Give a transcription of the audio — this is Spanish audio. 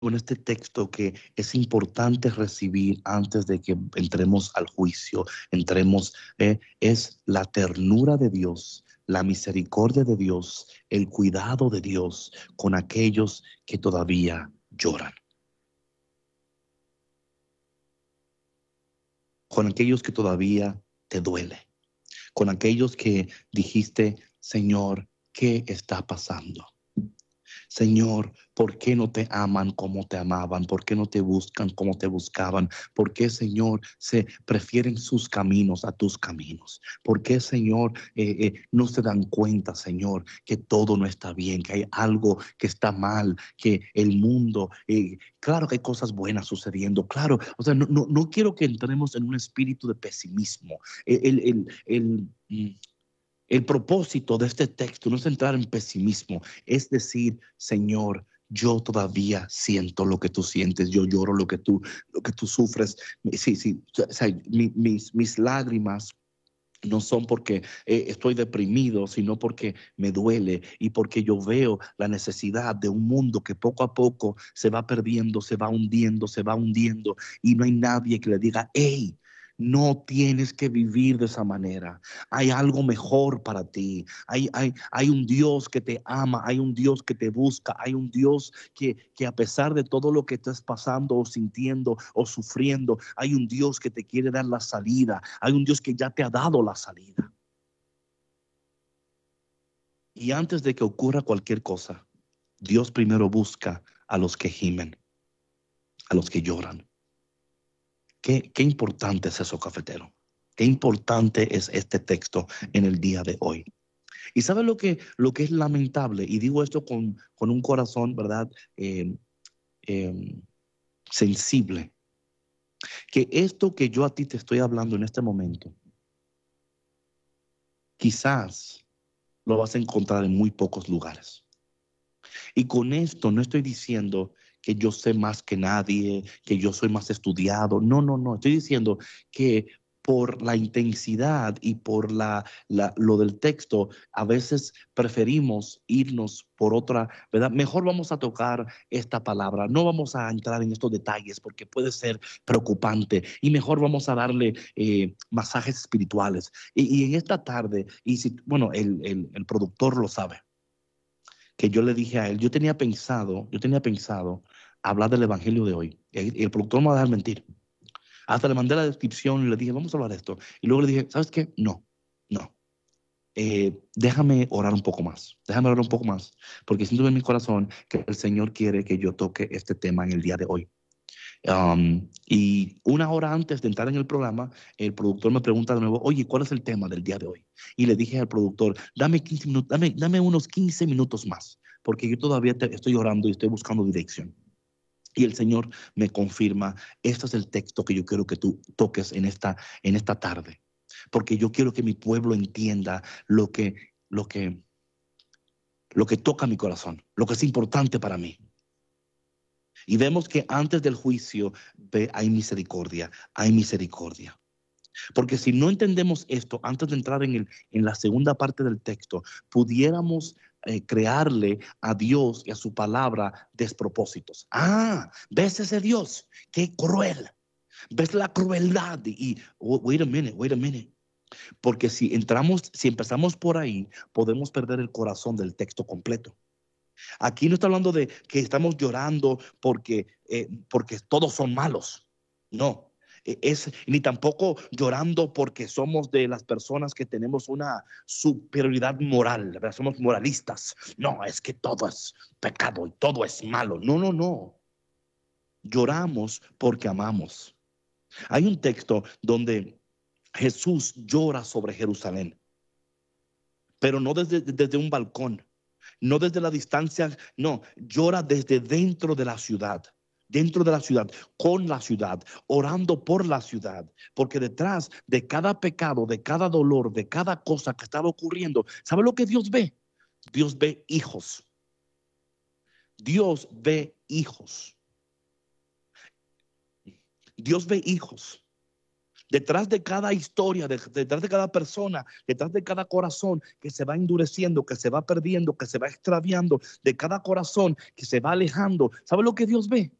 en este texto que es importante recibir antes de que entremos al juicio, es la ternura de Dios, la misericordia de Dios, el cuidado de Dios con aquellos que todavía lloran, con aquellos que todavía te duele, con aquellos que dijiste, Señor, ¿qué está pasando? Señor, ¿por qué no te aman como te amaban? ¿Por qué no te buscan como te buscaban? ¿Por qué, Señor, se prefieren sus caminos a tus caminos? ¿Por qué, Señor, no se dan cuenta, Señor, que todo no está bien, que hay algo que está mal, que el mundo, claro que hay cosas buenas sucediendo, claro, o sea, no quiero que entremos en un espíritu de pesimismo. El propósito de este texto no es entrar en pesimismo, es decir, Señor, yo todavía siento lo que tú sientes, yo lloro lo que tú sufres. Sí, sí, o sea, mis lágrimas no son porque estoy deprimido, sino porque me duele y porque yo veo la necesidad de un mundo que poco a poco se va perdiendo, se va hundiendo y no hay nadie que le diga, hey, no tienes que vivir de esa manera. Hay algo mejor para ti. Hay un Dios que te ama, hay un Dios que te busca, hay un Dios que a pesar de todo lo que estás pasando o sintiendo o sufriendo, hay un Dios que te quiere dar la salida. Hay un Dios que ya te ha dado la salida. Y antes de que ocurra cualquier cosa, Dios primero busca a los que gimen, a los que lloran. Qué importante es eso, cafetero. Qué importante es este texto en el día de hoy. Y ¿sabe lo que es lamentable? Y digo esto con un corazón, ¿verdad? Eh, eh, sensible. Que esto que yo a ti te estoy hablando en este momento, quizás lo vas a encontrar en muy pocos lugares. Y con esto no estoy diciendo que yo sé más que nadie, que yo soy más estudiado. No. Estoy diciendo que por la intensidad y por lo del texto, a veces preferimos irnos por otra, ¿verdad? Mejor vamos a tocar esta palabra, no vamos a entrar en estos detalles porque puede ser preocupante y mejor vamos a darle masajes espirituales. Y en esta tarde, y si, bueno, el productor lo sabe que yo le dije a él, yo tenía pensado hablar del evangelio de hoy. Y el productor no me va a dejar mentir. Hasta le mandé la descripción y le dije, vamos a hablar de esto. Y luego le dije, ¿sabes qué? No. Déjame orar un poco más. Déjame orar un poco más. Porque siento en mi corazón que el Señor quiere que yo toque este tema en el día de hoy. Y una hora antes de entrar en el programa, el productor me pregunta de nuevo, oye, ¿cuál es el tema del día de hoy? Y le dije al productor, dame 15 minutos, dame unos 15 minutos más, porque yo todavía estoy orando y estoy buscando dirección. Y el Señor me confirma, este es el texto que yo quiero que tú toques en esta tarde, porque yo quiero que mi pueblo entienda lo que, lo que toca mi corazón, lo que es importante para mí. Y vemos que antes del juicio hay misericordia, hay misericordia. Porque si no entendemos esto, antes de entrar en la segunda parte del texto, pudiéramos crearle a Dios y a su palabra despropósitos. Ah, ¿ves ese Dios? Qué cruel. ¿Ves la crueldad? Wait a minute, wait a minute. Porque si empezamos por ahí, podemos perder el corazón del texto completo. Aquí no está hablando de que estamos llorando porque todos son malos. No, ni tampoco llorando porque somos de las personas que tenemos una superioridad moral, ¿verdad? Somos moralistas. No, es que todo es pecado y todo es malo. No. Lloramos porque amamos. Hay un texto donde Jesús llora sobre Jerusalén, pero no desde un balcón. No desde la distancia, no, llora desde dentro de la ciudad, con la ciudad, orando por la ciudad, porque detrás de cada pecado, de cada dolor, de cada cosa que estaba ocurriendo, ¿sabe lo que Dios ve? Dios ve hijos. Dios ve hijos. Dios ve hijos. Detrás de cada historia, detrás de cada persona, detrás de cada corazón que se va endureciendo, que se va perdiendo, que se va extraviando, de cada corazón que se va alejando, ¿sabe lo que Dios ve?